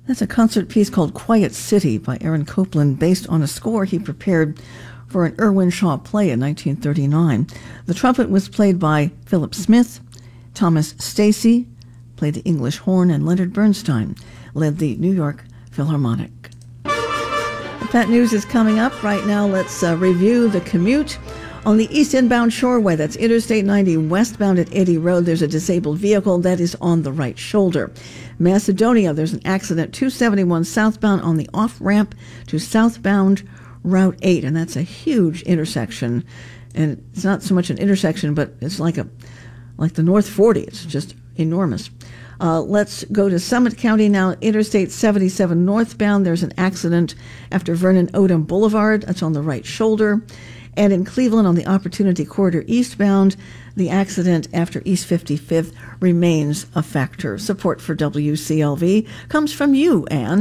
That's a concert piece called Quiet City by Aaron Copland, based on a score he prepared for an Irwin Shaw play in 1939. The trumpet was played by Philip Smith. Thomas Stacy played the English horn, and Leonard Bernstein led the New York Philharmonic. That news is coming up. Right now, let's review the commute. On the east inbound shoreway, that's Interstate 90 westbound at Eddy Road, there's a disabled vehicle that is on the right shoulder. Macedonia, there's an accident 271 southbound on the off-ramp to southbound Route 8, and that's a huge intersection. And it's not so much an intersection, but it's like the North 40. It's just enormous. Let's go to Summit County now. Interstate 77 northbound, there's an accident after Vernon Odom Boulevard. That's on the right shoulder. And in Cleveland on the Opportunity Corridor eastbound, the accident after East 55th remains a factor. Support for WCLV comes from you and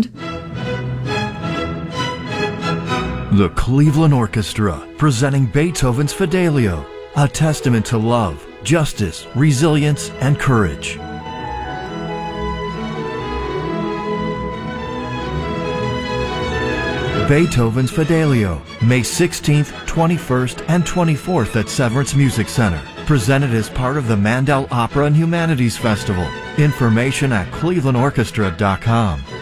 the Cleveland Orchestra, presenting Beethoven's Fidelio, a testament to love, justice, resilience, and courage. Beethoven's Fidelio, May 16th, 21st, and 24th at Severance Music Center. Presented as part of the Mandel Opera and Humanities Festival. Information at clevelandorchestra.com.